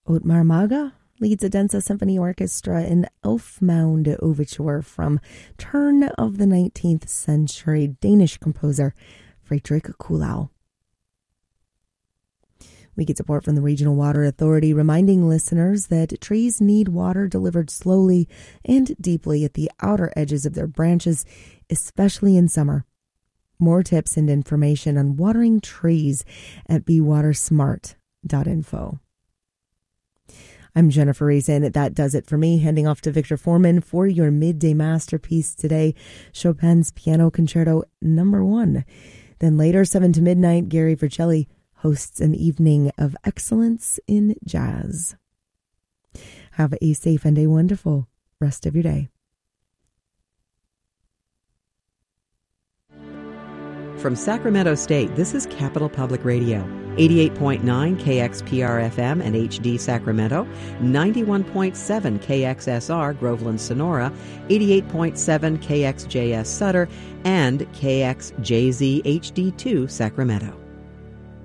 Otmar Maga leads Odense Symphony Orchestra in Elfmound Overture from turn of the 19th century Danish composer Friedrich Kuhlau. We get support from the Regional Water Authority, reminding listeners that trees need water delivered slowly and deeply at the outer edges of their branches, especially in summer. More tips and information on watering trees at bewatersmart.info. I'm Jennifer Reason. That does it for me. Handing off to Victor Foreman for your midday masterpiece today, Chopin's Piano Concerto No. 1. Then later, 7 to midnight, Gary Vercelli hosts an evening of excellence in jazz. Have a safe and a wonderful rest of your day. From Sacramento State, this is Capital Public Radio, 88.9 KXPR-FM and HD Sacramento, 91.7 KXSR Groveland Sonora, 88.7 KXJS Sutter, and KXJZ HD2 Sacramento.